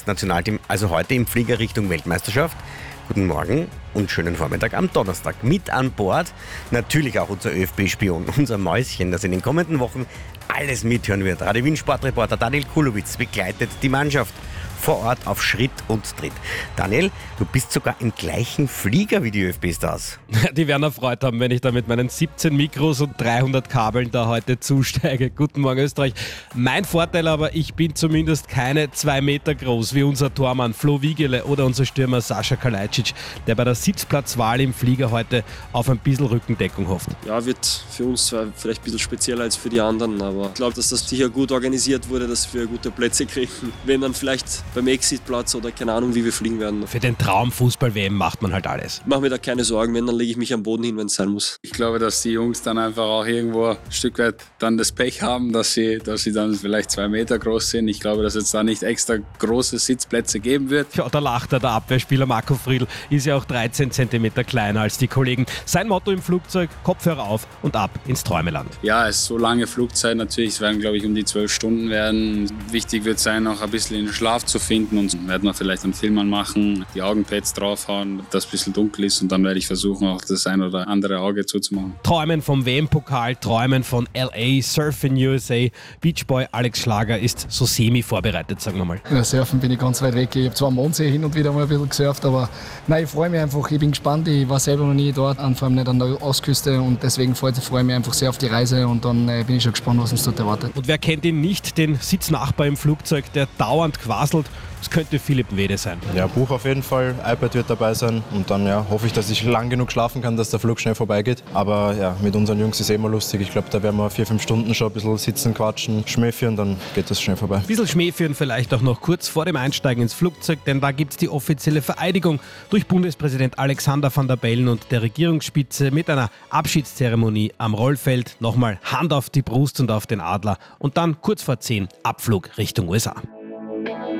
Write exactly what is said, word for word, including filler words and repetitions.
Nationalteam also heute im Flieger Richtung Weltmeisterschaft. Guten Morgen und schönen Vormittag am Donnerstag. Mit an Bord natürlich auch unser ÖFB-Spion, unser Mäuschen, das in den kommenden Wochen alles mithören wird. Radio Wien Sportreporter Daniel Kulowitz begleitet die Mannschaft vor Ort auf Schritt und Tritt. Daniel, du bist sogar im gleichen Flieger wie die ÖFB-Stars. Die werden erfreut haben, wenn ich da mit meinen siebzehn Mikros und dreihundert Kabeln da heute zusteige. Guten Morgen Österreich. Mein Vorteil aber, ich bin zumindest keine zwei Meter groß wie unser Tormann Flo Wiegele oder unser Stürmer Sascha Kalajdzic, der bei der Sitzplatzwahl im Flieger heute auf ein bisschen Rückendeckung hofft. Ja, wird für uns zwar vielleicht ein bisschen spezieller als für die anderen, aber ich glaube, dass das sicher gut organisiert wurde, dass wir gute Plätze kriegen. Wenn dann vielleicht beim Exitplatz oder keine Ahnung, wie wir fliegen werden. Für den Traum Fußball-W M macht man halt alles. Mach mir da keine Sorgen, wenn, dann lege ich mich am Boden hin, wenn es sein muss. Ich glaube, dass die Jungs dann einfach auch irgendwo ein Stück weit dann das Pech haben, dass sie, dass sie dann vielleicht zwei Meter groß sind. Ich glaube, dass es da nicht extra große Sitzplätze geben wird. Ja, da lacht er, der Abwehrspieler Marco Friedl, ist ja auch dreizehn Zentimeter kleiner als die Kollegen. Sein Motto im Flugzeug, Kopfhörer auf und ab ins Träumeland. Ja, es ist so lange Flugzeit natürlich, es werden glaube ich um die zwölf Stunden werden. Wichtig wird sein, auch ein bisschen in den Schlaf zu finden und werden wir vielleicht einen Film anmachen, die Augenpads draufhauen, dass es ein bisschen dunkel ist und dann werde ich versuchen, auch das ein oder andere Auge zuzumachen. Träumen vom W M-Pokal, träumen von L A, Surf in U S A. Beachboy Alex Schlager ist so semi vorbereitet, sagen wir mal. Ja, surfen bin ich ganz weit weg. Ich habe zwar am Mondsee hin und wieder mal ein bisschen gesurft, aber nein, ich freue mich einfach, ich bin gespannt, ich war selber noch nie dort, vor allem nicht an der Ostküste und deswegen freue ich mich einfach sehr auf die Reise und dann äh, bin ich schon gespannt, was uns dort erwartet. Und wer kennt ihn nicht, den Sitznachbar im Flugzeug, der dauernd quasselt? Das könnte Philipp Wede sein. Ja, Buch auf jeden Fall, iPad wird dabei sein und dann ja, hoffe ich, dass ich lang genug schlafen kann, dass der Flug schnell vorbeigeht. Aber ja, mit unseren Jungs ist es eh immer lustig. Ich glaube, da werden wir vier, fünf Stunden schon ein bisschen sitzen, quatschen, Schmäh führen, dann geht das schnell vorbei. Ein bisschen Schmäh führen vielleicht auch noch kurz vor dem Einsteigen ins Flugzeug, denn da gibt es die offizielle Vereidigung durch Bundespräsident Alexander Van der Bellen und der Regierungsspitze mit einer Abschiedszeremonie am Rollfeld. Nochmal Hand auf die Brust und auf den Adler und dann kurz vor zehn Abflug Richtung U S A.